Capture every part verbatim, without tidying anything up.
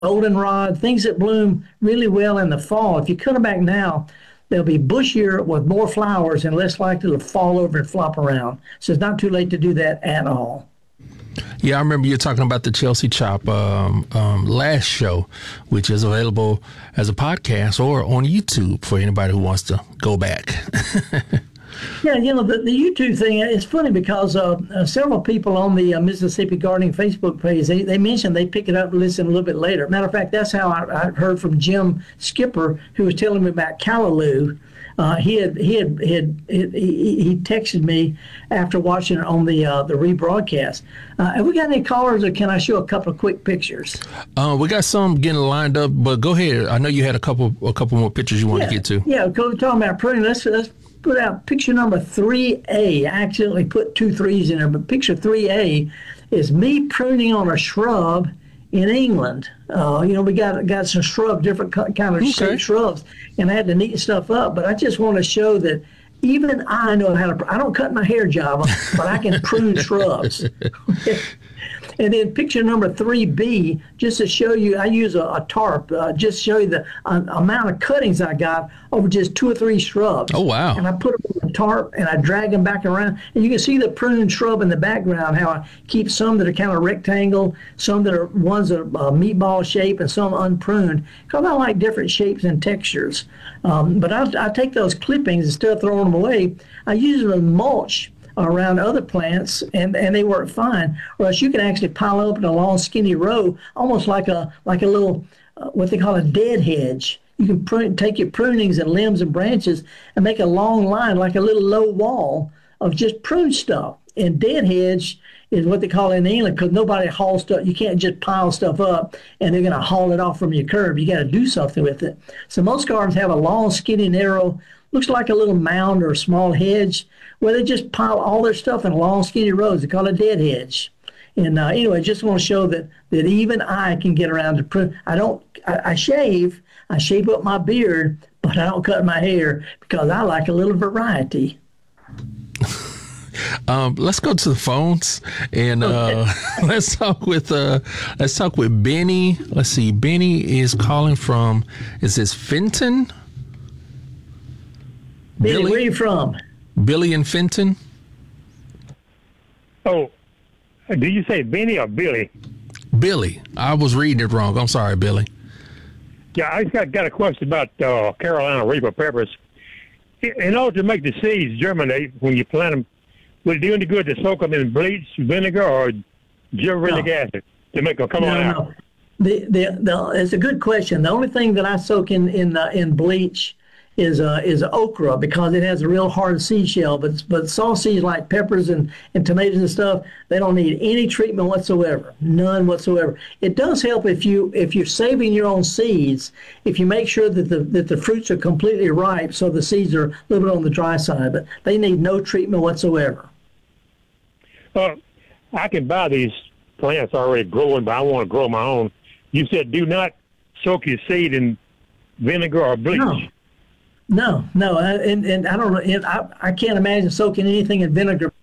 goldenrod, things that bloom really well in the fall. If you cut them back now, they'll be bushier with more flowers and less likely to fall over and flop around. So it's not too late to do that at all. Yeah, I remember you talking about the Chelsea Chop um, um, last show, which is available as a podcast or on YouTube for anybody who wants to go back. Yeah, you know, the, the YouTube thing, it's funny because uh, uh, several people on the uh, Mississippi Gardening Facebook page, they, they mentioned they pick it up and listen a little bit later. Matter of fact, that's how I, I heard from Jim Skipper, who was telling me about Callaloo. Uh, he had he had, he, had he, he texted me after watching it on the uh, the rebroadcast. Uh, have we got any callers, or can I show a couple of quick pictures? Uh, we got some getting lined up, but go ahead. I know you had a couple a couple more pictures you want yeah, to get to. Yeah, we're talking about pruning. Let's let's put out picture number three A. I accidentally put two threes in there, but picture three A is me pruning on a shrub in England. Uh, you know, we got got some shrubs, different kind of okay. shrubs, and I had to neaten stuff up. But I just want to show that even I know how to. I don't cut my hair, Java, but I can prune shrubs. And then picture number three B, just to show you, I use a, a tarp, uh, just to show you the uh, amount of cuttings I got over just two or three shrubs. Oh, wow. And I put them on the tarp and I drag them back around. And you can see the pruned shrub in the background, how I keep some that are kind of rectangle, some that are ones that are uh, meatball shape, and some unpruned, because I like different shapes and textures. Um, but I, I take those clippings, instead of throwing them away, I use them as mulch around other plants, and, and they work fine. Or else you can actually pile up in a long, skinny row, almost like a like a little uh, what they call a dead hedge. You can prune, take your prunings and limbs and branches and make a long line, like a little low wall of just prune stuff. And dead hedge is what they call it in England, because nobody hauls stuff. You can't just pile stuff up and they're going to haul it off from your curb. You got to do something with it. So most gardens have a long, skinny, narrow, looks like a little mound or a small hedge, where they just pile all their stuff in long, skinny rows. They call it a dead hedge. And uh, anyway, just want to show that that even I can get around to prune. I don't. I, I shave. I shave up my beard, but I don't cut my hair because I like a little variety. Um, let's go to the phones and uh, okay. let's talk with uh, let's talk with Benny. Let's see. Benny is calling from. Is this Fenton? Benny, Billy? Where are you from? Billy and Fenton. Oh, did you say Benny or Billy? Billy. I was reading it wrong. I'm sorry, Billy. Yeah, I just got, got a question about uh, Carolina Reaper peppers. In order to make the seeds germinate when you plant them, would it do any good to soak them in bleach, vinegar, or gibberellic no. acid to make them come no, on out? No. The, the, the, it's a good question. The only thing that I soak in in, uh, in bleach is uh, is okra, because it has a real hard seed shell. But but soft seeds like peppers and, and tomatoes and stuff, they don't need any treatment whatsoever, none whatsoever. It does help if you if you're saving your own seeds, if you make sure that the that the fruits are completely ripe, so the seeds are a little bit on the dry side. But they need no treatment whatsoever. Uh, I can buy these plants already growing, but I want to grow my own. You said do not soak your seed in vinegar or bleach. No. No, no, and, and I don't know. I, I can't imagine soaking anything in vinegar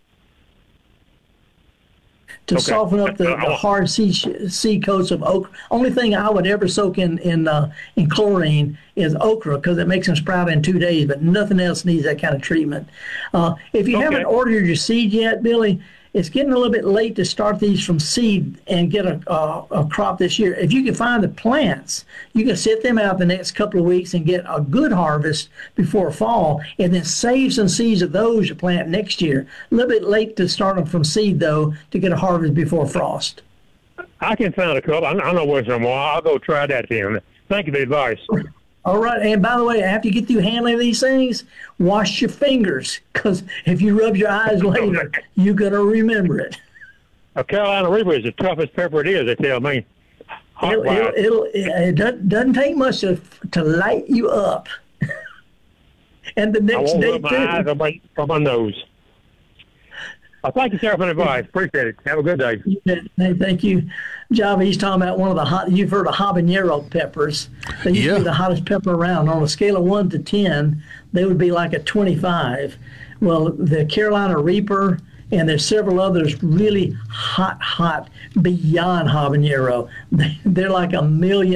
to okay. soften up the, the hard seed seed coats of okra. Only thing I would ever soak in in uh, in chlorine is okra, because it makes them sprout in two days. But nothing else needs that kind of treatment. Uh, if you okay. haven't ordered your seed yet, Billy, it's getting a little bit late to start these from seed and get a, a, a crop this year. If you can find the plants, you can set them out the next couple of weeks and get a good harvest before fall, and then save some seeds of those you plant next year. A little bit late to start them from seed, though, to get a harvest before frost. I can find a couple. I don't know where some more. I'll go try that then. Thank you for the advice. All right, and by the way, after you get through handling these things, wash your fingers, because if you rub your eyes later, you're going to remember it. A Carolina Reaper is the toughest pepper it is, they tell me. It'll, it'll, it'll, it doesn't, doesn't take much to, to light you up. And the next I won't day, rub my too. eyes or my, or my nose. Well, thank you, sir, for the advice. Appreciate it. Have a good day. Hey, thank you. Java, he's talking about one of the hot, you've heard of habanero peppers. They used yeah. to be the hottest pepper around. On a scale of one to ten, they would be like a twenty-five. Well, the Carolina Reaper and there's several others really hot, hot beyond habanero. They're like a million